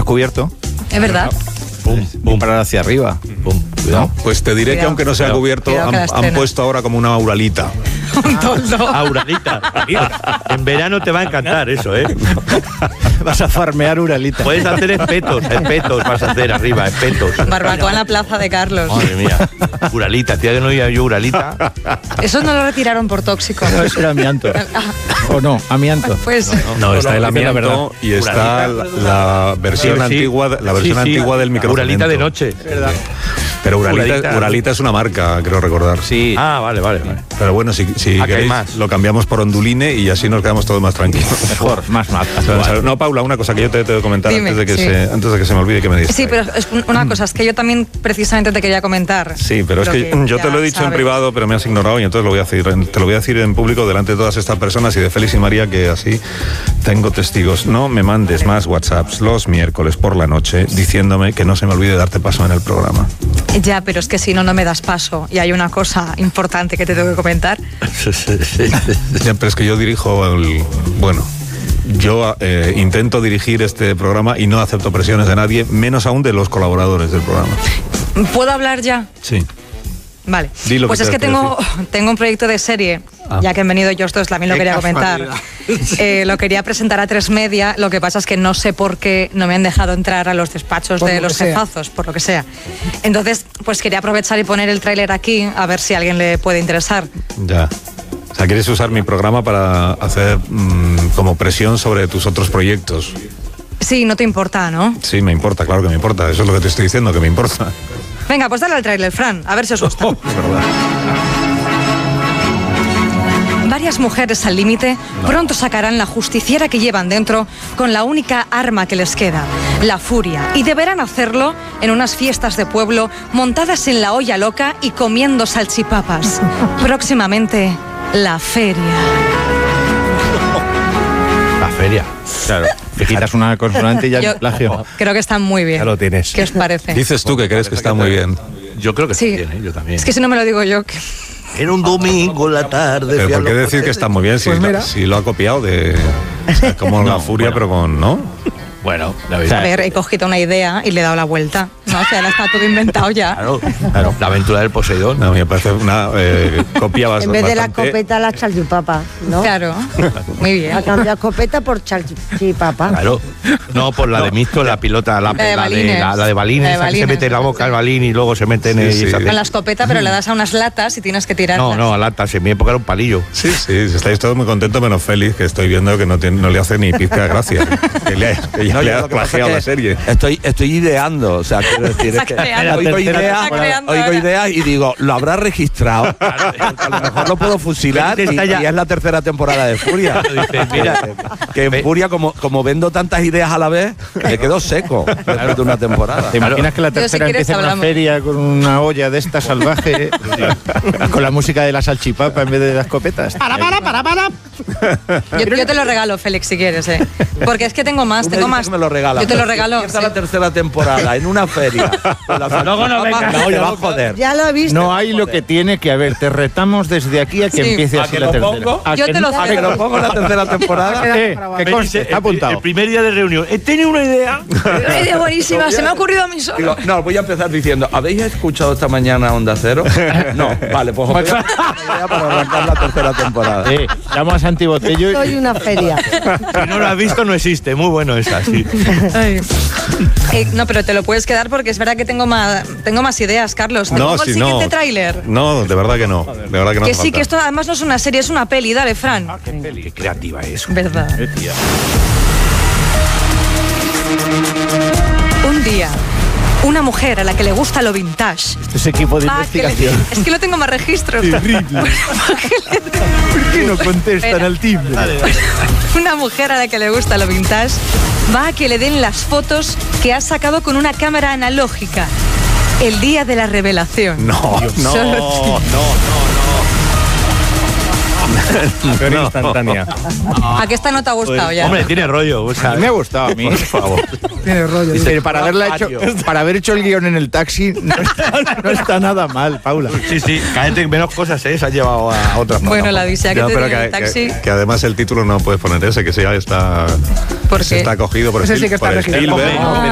cubierto. Es verdad. Pum, para hacia arriba. Pum, cuidado. Pues te diré que aunque no sea cubierto, han puesto ahora como una auralita. Un toldo. Auralita. En verano te va a encantar eso, ¿eh? Vas a farmear uralita. Puedes hacer espetos vas a hacer arriba, espetos. Barbacoa en la plaza de Carlos. Madre mía. Uralita, tía que no oía yo uralita. Eso no lo retiraron por tóxico. No, eso era amianto. ¿O no? Amianto. Pues No, está el amianto y está la versión antigua, antigua del microcemento. Uralita de noche. ¿Verdad? Pero Uralita es una marca, creo recordar. Sí. Ah, vale. Pero bueno, si queréis, lo cambiamos por Onduline y así nos quedamos todos más tranquilos. Mejor, más. No, Paula, una cosa que yo te tengo que comentar. Dime, antes de que se me olvide que me dices. sí, pero es una cosa, es que yo también precisamente te quería comentar. Sí, pero es que yo te lo he dicho en privado, pero me has ignorado y entonces te lo voy a decir en público delante de todas estas personas y de Félix y María, que así tengo testigos. No me mandes más WhatsApps los miércoles por la noche diciéndome que no se me olvide darte paso en el programa. Ya, pero es que si no me das paso. Y hay una cosa importante que te tengo que comentar. Ya, pero es que yo dirijo yo intento dirigir este programa y no acepto presiones de nadie, menos aún de los colaboradores del programa. ¿Puedo hablar ya? Sí. Vale. Pues es que tengo un proyecto de serie, ya que han venido ellos dos, también lo quería comentar. Lo quería presentar a 3 Media, lo que pasa es que no sé por qué no me han dejado entrar a los despachos de los jefazos, por lo que sea. Entonces, pues quería aprovechar y poner el tráiler aquí, a ver si a alguien le puede interesar. Ya. O sea, ¿quieres usar mi programa para hacer como presión sobre tus otros proyectos? Sí, no te importa, ¿no? Sí, me importa, claro que me importa. Eso es lo que te estoy diciendo, que me importa. Venga, pues dale al tráiler, Fran, a ver si os gusta. Es verdad. Varias mujeres al límite pronto sacarán la justiciera que llevan dentro con la única arma que les queda, la furia. Y deberán hacerlo en unas fiestas de pueblo montadas en la olla loca y comiendo salchipapas. Próximamente, la feria. La feria. Claro. Te quitas una consonante y ya es plagio. Creo que están muy bien. Ya lo tienes. ¿Qué os parece? Dices tú que crees que está muy bien. Yo creo que Sí. está bien, yo también. Es que si no me lo digo yo... Era un domingo en la tarde. Pero ¿por qué decir que está muy bien si lo ha copiado de... como la furia, pero con... ¿no? Bueno, A ver, he cogido una idea y le he dado la vuelta. No, o sea, ya está todo inventado ya. Claro. La aventura del Poseidón. No, me parece una copia bastante... En vez de la escopeta, la salchipapa, ¿no? Claro, muy bien. Ha cambiado escopeta por salchipapa. Claro. No, por la de Misto, la pilota, la de Balines, esa que se mete en la boca el balín y luego se mete en Sí. Con la escopeta, pero le das a unas latas y tienes que tirarlas. No, a latas, en mi época era un palillo. Sí, estáis todos muy contentos menos Félix, que estoy viendo que no le hace ni pizca de gracia. Que ya le ha plagiado la serie. Estoy ideando, o sea, quiero decir, es que oigo ideas y digo, lo habrá registrado. A lo mejor lo puedo fusilar y es la 3ª temporada de Furia. Mira, que en Furia, como vendo tantas ideas a la vez, me quedo seco después de una temporada. ¿Te imaginas que la Yo, si tercera quieres, empieza en una hablamos. feria con una olla de esta salvaje con la música de la salchipapa en vez de las escopetas? Yo te lo regalo, Félix, si quieres, Porque es que tengo más, Tú me dices que me lo regalas. Yo te lo regalo. Empieza la 3ª temporada en una feria. Luego no vengas. Te va a joder. Ya lo he visto. No hay lo que tiene que haber. Te retamos desde aquí a que Sí. empiece ¿A así que la lo tercera. pongo? Yo te lo ¿A que lo pongo en la 3ª temporada? Que conste, está apuntado. El primer día de reunión. He tenido una idea. Una idea buenísima, se me ha ocurrido a mí solo. Digo, no, voy a empezar diciendo, ¿habéis escuchado esta mañana Onda Cero? No, vale, pues voy a para arrancar la 3ª temporada. Llamo a Santi Botello Soy una feria. Si no lo has visto, no existe. Muy bueno esa, sí. No, pero te lo puedes quedar porque es verdad que tengo más ideas, Carlos. ¿Te pongo el siguiente tráiler? No, de verdad que no. De verdad que no. Que hace sí, falta. que esto además no es una serie, es una peli. Dale, Fran. Qué creativa es. Verdad. Un día, una mujer a la que le gusta lo vintage. ese equipo de va a que le- investigación. Es que no tengo más registros. Terrible. ¿Por qué no contestan Espera. al timbre? Una mujer a la que le gusta lo vintage va a que le den las fotos que ha sacado con una cámara analógica. El día de la revelación. No. Peor instantánea. ¿A que esta no te ha gustado ya? Hombre, tiene rollo. O sea, Me ha gustado a mí. por favor. Tiene rollo. Pero para haber hecho el guión en el taxi no está nada mal, Paula. Sí. Cállate, menos cosas, se has llevado a otras. Bueno, la odisea que Ya, te pero dio en el taxi. que además el título no puedes poner ese, que ya está... ¿Por se qué? está cogido por Ese sí que está Spielberg. registrado.